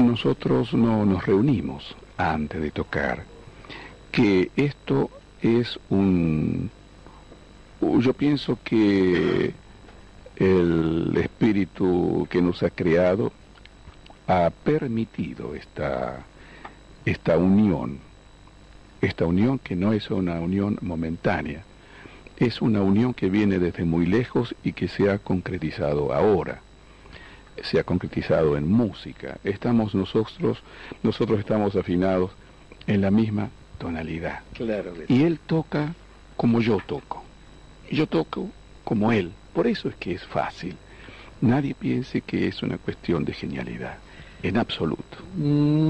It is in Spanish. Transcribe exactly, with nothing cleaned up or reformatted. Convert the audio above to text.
nosotros no nos reunimos antes de tocar, que esto es un... Yo pienso que el espíritu que nos ha creado ha permitido esta, esta unión, esta unión que no es una unión momentánea, es una unión que viene desde muy lejos y que se ha concretizado ahora, se ha concretizado en música. Estamos nosotros, nosotros estamos afinados en la misma tonalidad. Claro que sí. Y él toca como yo toco, yo toco como él, por eso es que es fácil. Nadie piense que es una cuestión de genialidad, en absoluto. Mm.